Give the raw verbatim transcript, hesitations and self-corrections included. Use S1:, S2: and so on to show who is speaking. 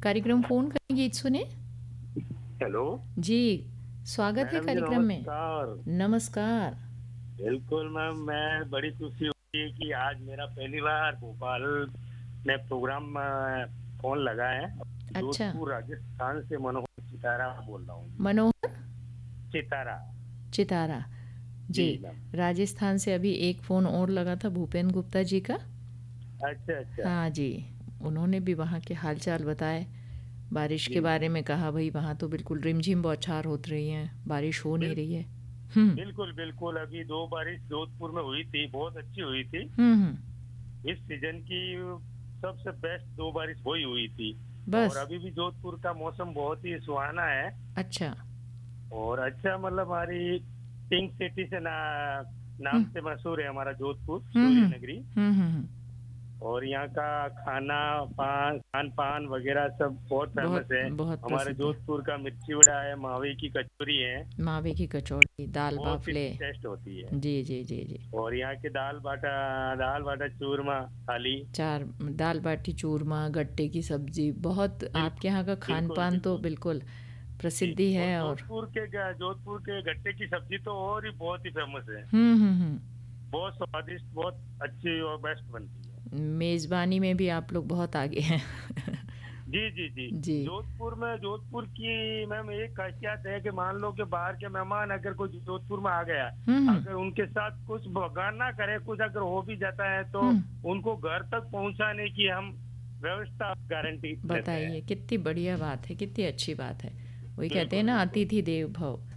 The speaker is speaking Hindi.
S1: कार्यक्रम फ़ोन करें गीत सुने।
S2: हेलो
S1: जी, स्वागत है
S2: मैडम जी,
S1: कार्यक्रम में।
S2: नमस्कार।
S1: नमस्कार।
S2: बिल्कुल मैम, मैं बड़ी खुशी हुई है कि आज मेरा पहली बार भोपाल में प्रोग्राम अ, फ़ोन लगा है।
S1: अच्छा,
S2: जोधपुर राजस्थान से मनोहर सितारा बोल रहा हूँ जी।
S1: मनोहर
S2: सितारा।
S1: चितारा।
S2: जी
S1: जी,
S2: मैम।
S1: राजस्थान से अभी एक फ़ोन और लगा था भूपेंद्र गुप्ता जी का।
S2: अच्छा अच्छा।
S1: हाँ जी, उन्होंने भी वहाँ के हाल-चाल बताए। बारिश के
S2: जी
S1: बारे
S2: जी।
S1: में कहा, भई वहाँ तो बिल्कुल रिमझिम बौछार होत रही है, बारिश हो नहीं
S2: बिल,
S1: रही है। हुँ,
S2: बिल्कुल बिल्कुल, अभी दो बारिश जोधपुर में हुई थी, बहुत अच्छी हुई थी।
S1: हुँ, हुँ।
S2: इस सीजन की सबसे बेस्ट दो बारिश वही हुई थी। और
S1: बस,
S2: अभी भी जोधपुर का मौसम बहुत ही सुहाना है।
S1: अच्छा।
S2: और अच्छा, मतलब हमारी पिंक सिटी से ना
S1: हुँ,
S2: नाम से मशहूर है हमारा जोधपुर,
S1: हुँ,
S2: सूर्य
S1: हुँ।
S2: नगरी।
S1: हुँ, हुँ, हुँ।
S2: और यहाँ का खाना पान खान पान वगैरह सब बहुत फेमस
S1: बहुत
S2: है।
S1: बहुत
S2: हमारे
S1: प्रसिद्ध है।
S2: जोधपुर का मिर्ची वड़ा है, मावे की कचौरी है,
S1: मावे की कचौड़ी, दाल
S2: बहुत ही
S1: बाफले।
S2: टेस्ट होती है।
S1: जी, जी, जी, जी।
S2: और यहाँ के दाल बाटा दाल बाटा चूरमा थाली।
S1: चार दाल बाटी चूरमा, गट्टे की सब्जी, बहुत आपके
S2: बिल्कुल
S1: यहाँ का
S2: बिल्कुल
S1: खान-पान तो
S2: बिल्कुल।
S1: बिल्कुल
S2: जी।
S1: प्रसिद्धि
S2: और
S1: है। और
S2: जोधपुर के जोधपुर के गट्टे की सब्जी तो और ही बहुत ही फेमस है।
S1: हुँ, हुँ, हुँ।
S2: बहुत स्वादिष्ट, बहुत अच्छी और बेस्ट बनती है।
S1: मेज़बानी में भी आप लोग बहुत आगे हैं।
S2: जी जी जी।
S1: जी।
S2: जोधपुर में जोधपुर की मैम एक खासियत है कि मान लो कि बाहर के मेहमान अगर कोई जोधपुर में आ गया,
S1: हुँ, हुँ,
S2: अगर उनके साथ कुछ बगान ना करे, कुछ अगर हो भी जाता है तो
S1: हुँ।
S2: उनको घर तक पहुंचाने की हम व्यवस्था गारंटी लेते हैं।
S1: बताइए कितनी बढ़िया बात है, कितनी अच्छी बात है। वही कहते हैं
S2: बिल्कुल
S1: ना,
S2: बिल्कुल।
S1: अतिथि देव भव।